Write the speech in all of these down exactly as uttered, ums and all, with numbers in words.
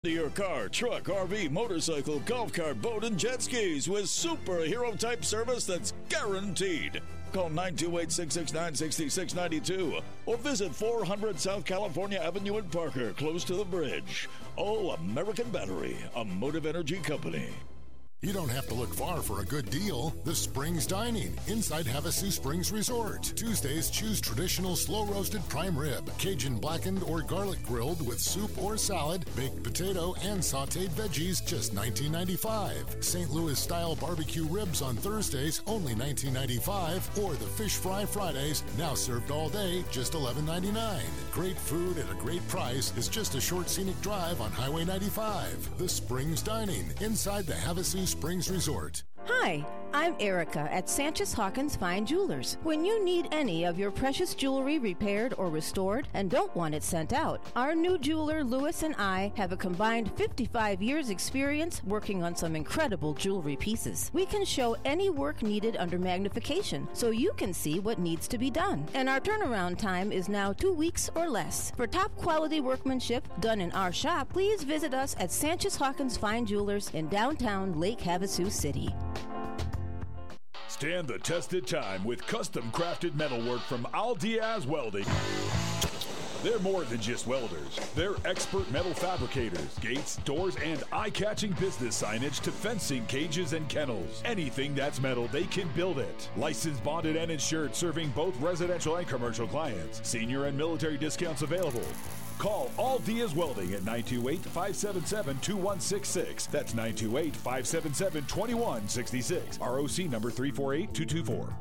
Your car, truck, R V, motorcycle, golf cart, boat, and jet skis with superhero-type service that's guaranteed. Call nine two eight, six six nine, six six nine two or visit four hundred South California Avenue in Parker, close to the bridge. All American Battery, a Motive Energy company. You don't have to look far for a good deal. The Springs Dining inside Havasu Springs Resort. Tuesdays, choose traditional slow-roasted prime rib, Cajun blackened or garlic grilled with soup or salad, baked potato, and sautéed veggies, just nineteen ninety-five. Saint Louis-style barbecue ribs on Thursdays, only nineteen ninety-five. Or the fish fry Fridays, now served all day, just eleven ninety-nine. Great food at a great price is just a short scenic drive on Highway ninety-five. The Springs Dining inside the Havasu Springs Resort. Hi, I'm Erica at Sanchez Hawkins Fine Jewelers. When you need any of your precious jewelry repaired or restored and don't want it sent out, our new jeweler Louis and I have a combined fifty-five years experience working on some incredible jewelry pieces. We can show any work needed under magnification so you can see what needs to be done. And our turnaround time is now two weeks or less. For top quality workmanship done in our shop, please visit us at Sanchez Hawkins Fine Jewelers in downtown Lake Havasu City. Stand the tested time with custom-crafted metalwork from Al Diaz Welding. They're more than just welders. They're expert metal fabricators, gates, doors, and eye-catching business signage to fencing, cages, and kennels. Anything that's metal, they can build it. Licensed, bonded, and insured, serving both residential and commercial clients. Senior and military discounts available. Call All Diaz Welding at nine two eight, five seven seven, two one six six. That's nine two eight, five seven seven, two one six six. R O C number three four eight two two four.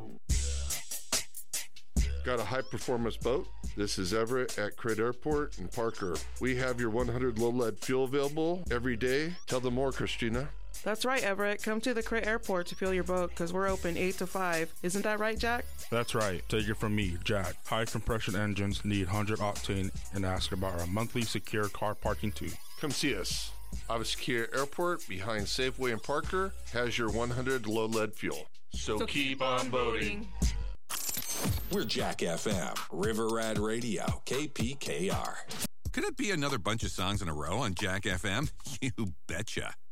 Got a high-performance boat? This is Everett at Crait Airport in Parker. We have your one hundred low-lead fuel available every day. Tell them more, Christina. That's right, Everett. Come to the Crait Airport to fuel your boat because we're open eight to five. Isn't that right, Jack? That's right. Take it from me, Jack. High-compression engines need one hundred octane and ask about our monthly secure car parking too. Come see us. Ava Secure Airport behind Safeway in Parker has your one hundred low-lead fuel. So, so keep on boating. We're Jack F M, River Rat Radio, K P K R. Could it be another bunch of songs in a row on Jack F M? You betcha.